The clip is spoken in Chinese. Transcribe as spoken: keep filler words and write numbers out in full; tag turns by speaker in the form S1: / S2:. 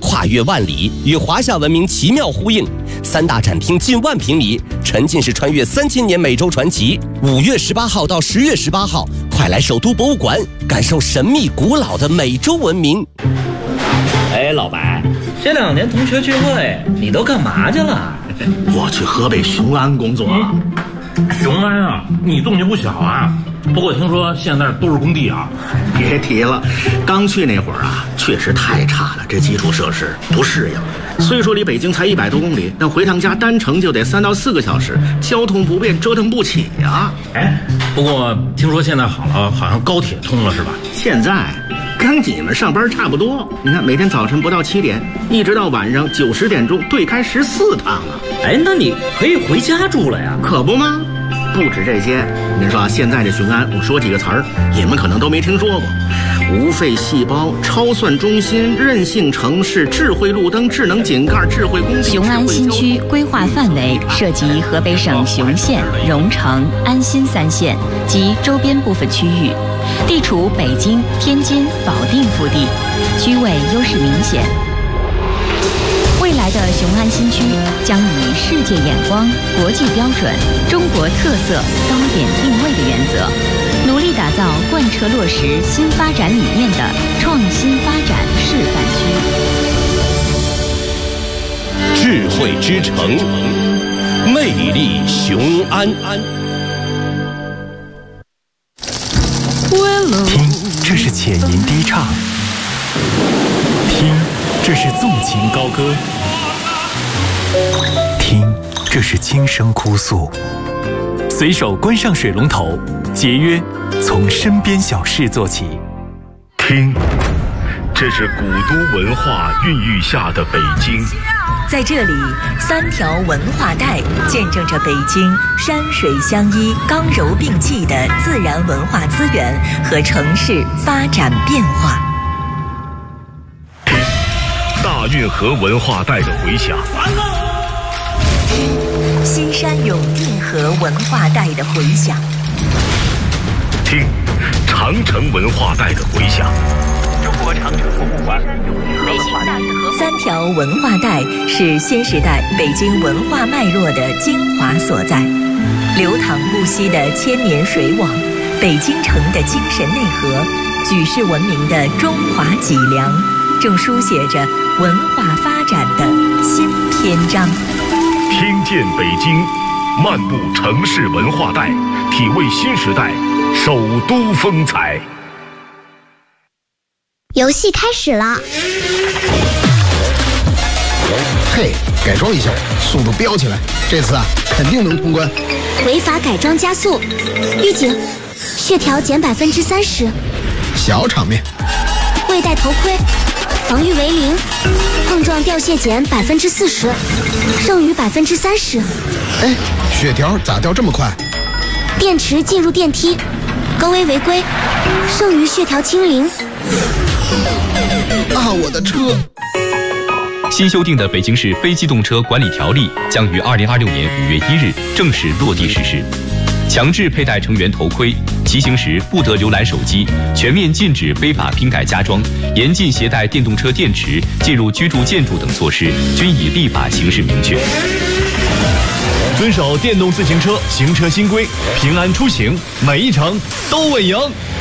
S1: 跨越万里，与华夏文明奇妙呼应。三大展厅近万平米，沉浸式穿越三千年美洲传奇。五月十八号到十月十八号，快来首都博物馆感受神秘古老的美洲文明。
S2: 哎，老白，这两年同学聚会你都干嘛去了？
S3: 我去河北雄安工作了。
S4: 雄安啊，你动静不小啊。不过听说现在都是工地啊。
S3: 别提了，刚去那会儿啊，确实太差了，这基础设施不适应。虽说离北京才一百多公里，但回趟家单程就得三到四个小时，交通不便，折腾不起呀。
S4: 哎，不过听说现在好了，好像高铁通了是吧？
S3: 现在跟你们上班差不多。你看，每天早晨不到七点，一直到晚上九十点钟，对开十四趟啊。
S2: 哎，那你可以回家住了呀？
S3: 可不吗？不止这些，我跟你说，现在这雄安，我说几个词儿，你们可能都没听说过：无废细胞、超算中心、韧性城市、智慧路灯、智能井盖、智慧工地。
S5: 雄安新区规划范围涉及河北省雄县、荣成、安新三县及周边部分区域，地处北京、天津、保定腹地，区位优势明显。未来的雄安新区将以世界眼光、国际标准、中国特色高点定位的原则，努力打造贯彻落实新发展理念的创新发展示范区。
S1: 智慧之城，魅力雄安。
S6: 听，这是浅吟低唱；听，这是纵情高歌；听，这是轻声哭诉。随手关上水龙头，节约从身边小事做起。
S7: 听，这是古都文化孕育下的北京。
S8: 在这里，三条文化带见证着北京山水相依、刚柔并济的自然文化资源和城市发展变化。
S7: 大运河文化带的回响，
S8: 西山永定河文化带的回响，
S7: 听长城文化带的回响。
S2: 中国长城博物馆
S8: 北京大运河三条文化带是新时代北京文化脉络的精华所在，流淌不息的千年水网，北京城的精神内核，举世闻名的中华脊梁，正书写着文化发展的新篇章。
S7: 听见北京，漫步城市文化带，体味新时代首都风采。
S9: 游戏开始了。
S10: 嘿，改装一下，速度飙起来，这次啊肯定能通关。
S9: 违法改装加速，预警，血条减百分之三十。
S10: 小场面。
S9: 未戴头盔，防御为零，碰撞掉血减百分之四十，剩余百分之三十。
S10: 哎，血条咋掉这么快？
S9: 电池进入电梯，高危违规，剩余血条清零。
S10: 啊，我的车！
S11: 新修订的北京市非机动车管理条例将于二零二六年五月一日正式落地实施，强制佩戴成员头盔，骑行时不得浏览手机，全面禁止非法拼改加装，严禁携带电动车电池进入居住建筑等措施，均已立法形式明确。
S12: 遵守电动自行车行车新规，平安出行，每一程都稳赢。